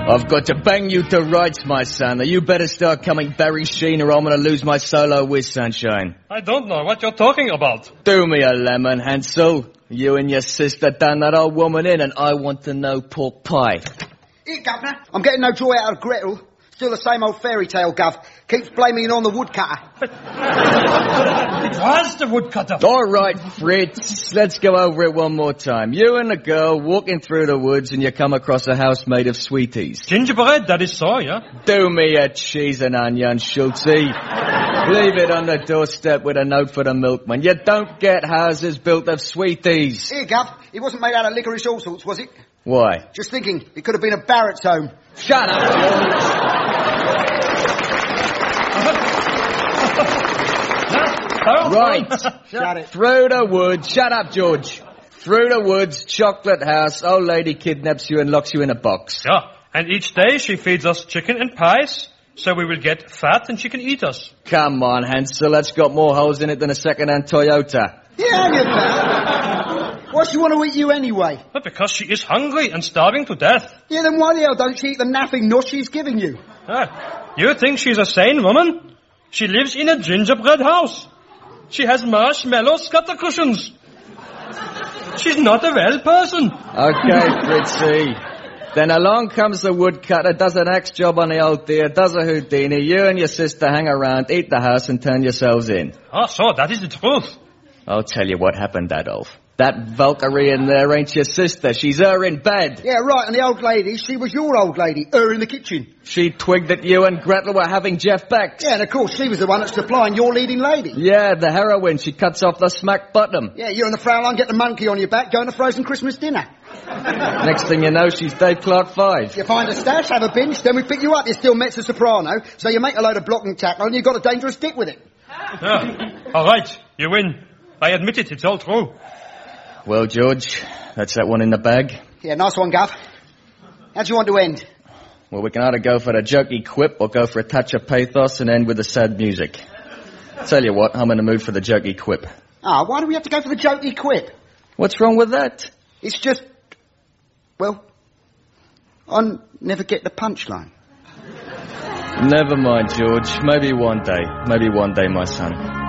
I've got to bang you to rights, my son. You better start coming Barry Sheen or I'm going to lose my solo with Sunshine. I don't know what you're talking about. Do me a lemon, Hansel. You and your sister done that old woman in and I want to know pork pie. Here, Governor. I'm getting no joy out of Gretel. Still the same old fairy tale, Gov. Keeps blaming it on the woodcutter. It was the woodcutter. All right, Fritz. Let's go over it one more time. You and the girl walking through the woods and you come across a house made of sweeties. Gingerbread, that is so, yeah? Do me a cheese and onion, Schultze. Leave it on the doorstep with a note for the milkman. You don't get houses built of sweeties. Here, Gov. It wasn't made out of licorice all sorts, was it? Why? Just thinking. It could have been a Barrett's home. Shut up, George. Right. Shut it. Through the woods. Shut up, George. Through the woods, chocolate house, old lady kidnaps you and locks you in a box. Yeah, and each day she feeds us chicken and pies, so we will get fat and she can eat us. Come on, Hansel, that's got more holes in it than a second-hand Toyota. Yeah, hang it, pal. Why does she want to eat you anyway? But because she is hungry and starving to death. Yeah, then why the hell don't she eat the napping nuts she's giving you? You think she's a sane woman? She lives in a gingerbread house. She has marshmallow scatter cushions. She's not a well person. Okay, Fritzy. Then along comes the woodcutter, does an axe job on the old dear, does a Houdini. You and your sister hang around, eat the house and turn yourselves in. Ah, so that is the truth. I'll tell you what happened, Adolf. That Valkyrie in there ain't your sister. She's her in bed. Yeah, right, and the old lady, she was your old lady, her in the kitchen. She twigged that you and Gretel were having Jeff Bex. Yeah, and of course she was the one that's supplying your leading lady. Yeah, the heroine. She cuts off the smack bottom. Yeah, you and the Fraulein get the monkey on your back, going to frozen Christmas dinner. Next thing you know, she's Dave Clark 5. You find a stash, have a binge, then we pick you up. You're still mezzo-soprano, so you make a load of block and tackle and you've got a dangerous dick with it. Yeah. All right, you win. I admit it, it's all true. Well, George, that's that one in the bag. Yeah, nice one, Gov. How do you want to end? Well, we can either go for the jokey quip or go for a touch of pathos and end with the sad music. Tell you what, I'm in the mood for the jokey quip. Ah, why do we have to go for the jokey quip? What's wrong with that? It's just... well, I never get the punchline. Never mind, George. Maybe one day. Maybe one day, my son.